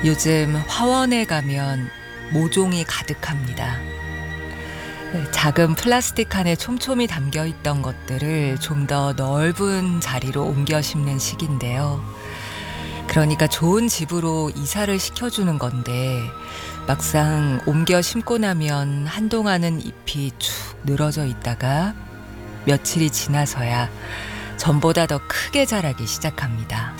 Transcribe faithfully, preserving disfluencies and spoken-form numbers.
요즘 화원에 가면 모종이 가득합니다. 작은 플라스틱 칸에 촘촘히 담겨 있던 것들을 좀 더 넓은 자리로 옮겨 심는 시기인데요. 그러니까 좋은 집으로 이사를 시켜주는 건데 막상 옮겨 심고 나면 한동안은 잎이 축 늘어져 있다가 며칠이 지나서야 전보다 더 크게 자라기 시작합니다.